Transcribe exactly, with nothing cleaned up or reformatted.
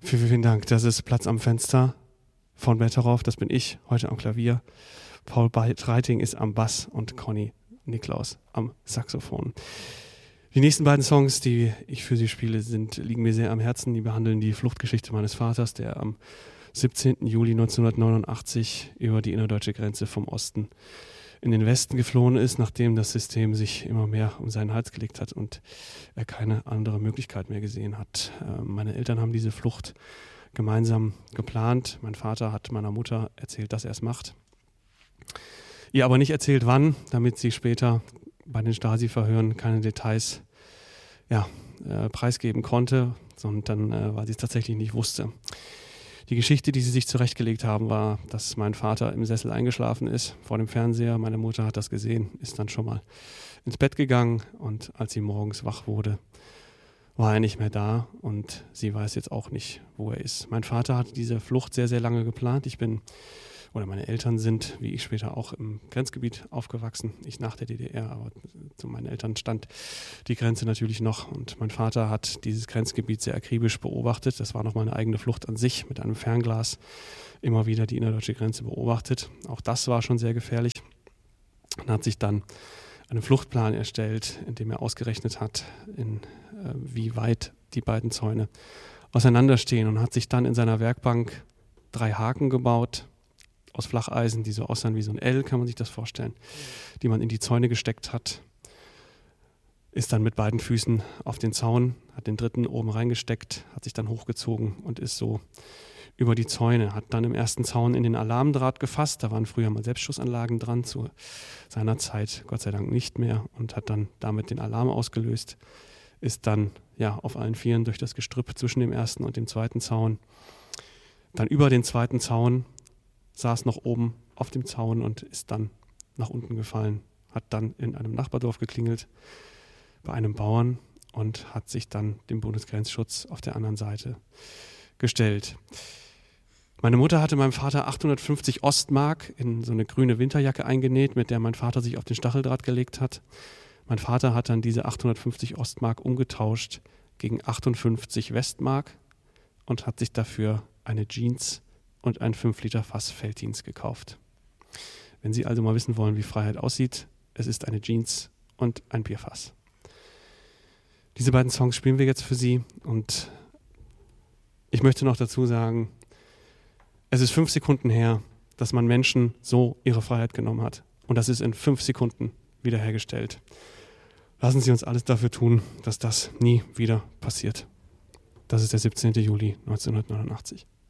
Vielen, vielen Dank. Das ist Platz am Fenster von Betteroff. Das bin ich, heute am Klavier. Paul Reiting ist am Bass und Conny Niklaus am Saxophon. Die nächsten beiden Songs, die ich für Sie spiele, sind, liegen mir sehr am Herzen. Die behandeln die Fluchtgeschichte meines Vaters, der am siebzehnten Juli neunzehnhundertneunundachtzig über die innerdeutsche Grenze vom Osten in den Westen geflohen ist, nachdem das System sich immer mehr um seinen Hals gelegt hat und er keine andere Möglichkeit mehr gesehen hat. Äh, meine Eltern haben diese Flucht gemeinsam geplant. Mein Vater hat meiner Mutter erzählt, dass er es macht. Ihr aber nicht erzählt, wann, damit sie später bei den Stasi-Verhören keine Details ja, äh, preisgeben konnte, sondern äh, weil sie es tatsächlich nicht wusste. Die Geschichte, die sie sich zurechtgelegt haben, war, dass mein Vater im Sessel eingeschlafen ist vor dem Fernseher. Meine Mutter hat das gesehen, ist dann schon mal ins Bett gegangen und als sie morgens wach wurde, war er nicht mehr da und sie weiß jetzt auch nicht, wo er ist. Mein Vater hat diese Flucht sehr, sehr lange geplant. Ich bin, oder meine Eltern sind, wie ich später auch, im Grenzgebiet aufgewachsen. Ich nach der D D R, aber zu meinen Eltern stand die Grenze natürlich noch. Und mein Vater hat dieses Grenzgebiet sehr akribisch beobachtet. Das war nochmal eine eigene Flucht an sich, mit einem Fernglas immer wieder die innerdeutsche Grenze beobachtet. Auch das war schon sehr gefährlich. Und hat sich dann einen Fluchtplan erstellt, in dem er ausgerechnet hat, in, äh, wie weit die beiden Zäune auseinanderstehen und hat sich dann in seiner Werkbank drei Haken gebaut, aus Flacheisen, die so aussahen wie so ein L, kann man sich das vorstellen, die man in die Zäune gesteckt hat, ist dann mit beiden Füßen auf den Zaun, hat den dritten oben reingesteckt, hat sich dann hochgezogen und ist so über die Zäune, hat dann im ersten Zaun in den Alarmdraht gefasst, da waren früher mal Selbstschussanlagen dran, zu seiner Zeit Gott sei Dank nicht mehr, und hat dann damit den Alarm ausgelöst, ist dann ja auf allen Vieren durch das Gestrüpp zwischen dem ersten und dem zweiten Zaun, dann über den zweiten Zaun, saß noch oben auf dem Zaun und ist dann nach unten gefallen, hat dann in einem Nachbardorf geklingelt bei einem Bauern und hat sich dann dem Bundesgrenzschutz auf der anderen Seite gestellt. Meine Mutter hatte meinem Vater achthundertfünfzig Ostmark in so eine grüne Winterjacke eingenäht, mit der mein Vater sich auf den Stacheldraht gelegt hat. Mein Vater hat dann diese achthundertfünfzig Ostmark umgetauscht gegen achtundfünfzig Westmark und hat sich dafür eine Jeans und ein fünf Liter Fass Felddienst gekauft. Wenn Sie also mal wissen wollen, wie Freiheit aussieht, es ist eine Jeans und ein Bierfass. Diese beiden Songs spielen wir jetzt für Sie und ich möchte noch dazu sagen, es ist fünf Sekunden her, dass man Menschen so ihre Freiheit genommen hat und das ist in fünf Sekunden wiederhergestellt. Lassen Sie uns alles dafür tun, dass das nie wieder passiert. Das ist der siebzehnten Juli neunzehnhundertneunundachtzig.